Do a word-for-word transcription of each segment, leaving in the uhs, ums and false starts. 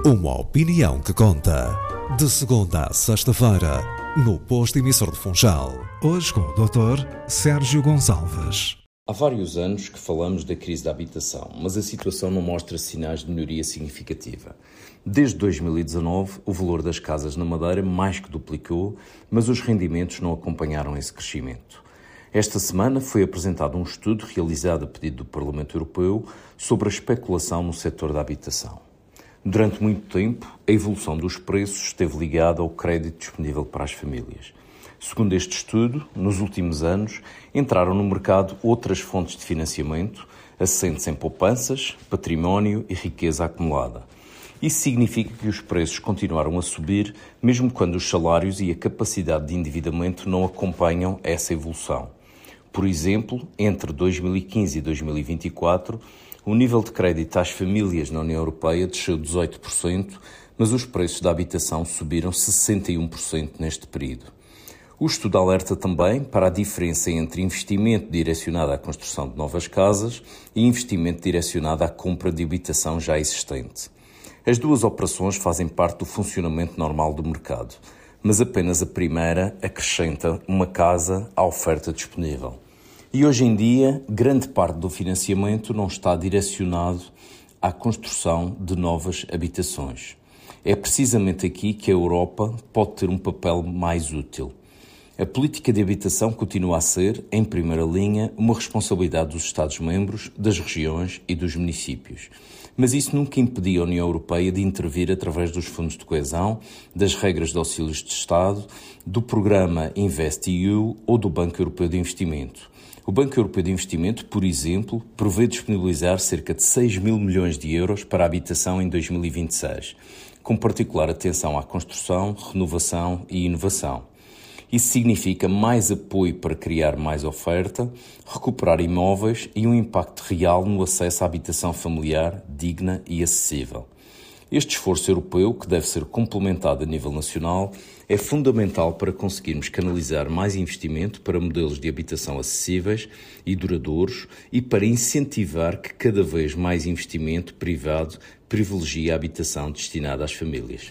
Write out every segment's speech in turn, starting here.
Uma opinião que conta. De segunda a sexta-feira, no Posto Emissor de Funchal. Hoje com o doutor Sérgio Gonçalves. Há vários anos que falamos da crise da habitação, mas a situação não mostra sinais de melhoria significativa. Desde dois mil e dezanove, o valor das casas na Madeira mais que duplicou, mas os rendimentos não acompanharam esse crescimento. Esta semana foi apresentado um estudo realizado a pedido do Parlamento Europeu sobre a especulação no setor da habitação. Durante muito tempo, a evolução dos preços esteve ligada ao crédito disponível para as famílias. Segundo este estudo, nos últimos anos, entraram no mercado outras fontes de financiamento, assentes em poupanças, património e riqueza acumulada. Isso significa que os preços continuaram a subir, mesmo quando os salários e a capacidade de endividamento não acompanham essa evolução. Por exemplo, entre dois mil e quinze e dois mil e vinte e quatro, o nível de crédito às famílias na União Europeia desceu dezoito por cento, mas os preços da habitação subiram sessenta e um por cento neste período. O estudo alerta também para a diferença entre investimento direcionado à construção de novas casas e investimento direcionado à compra de habitação já existente. As duas operações fazem parte do funcionamento normal do mercado, mas apenas a primeira acrescenta uma casa à oferta disponível. E hoje em dia, grande parte do financiamento não está direcionado à construção de novas habitações. É precisamente aqui que a Europa pode ter um papel mais útil. A política de habitação continua a ser, em primeira linha, uma responsabilidade dos Estados-membros, das regiões e dos municípios. Mas isso nunca impedia a União Europeia de intervir através dos fundos de coesão, das regras de auxílios de Estado, do programa InvestEU ou do Banco Europeu de Investimento. O Banco Europeu de Investimento, por exemplo, prevê disponibilizar cerca de seis mil milhões de euros para a habitação em dois mil e vinte e seis, com particular atenção à construção, renovação e inovação. Isso significa mais apoio para criar mais oferta, recuperar imóveis e um impacto real no acesso à habitação familiar digna e acessível. Este esforço europeu, que deve ser complementado a nível nacional, é fundamental para conseguirmos canalizar mais investimento para modelos de habitação acessíveis e duradouros e para incentivar que cada vez mais investimento privado privilegie a habitação destinada às famílias.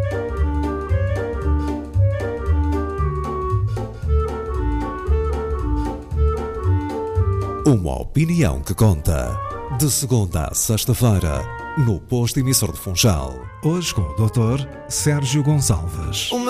Uma opinião que conta. De segunda a sexta-feira, no Posto Emissor de Funchal. Hoje com o doutor Sérgio Gonçalves.